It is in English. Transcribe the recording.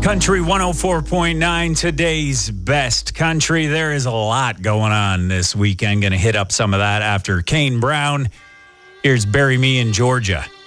Country 104.9, today's best country. There is a lot going on this weekend. Going to hit up some of that after Kane Brown. Here's Bury Me in Georgia.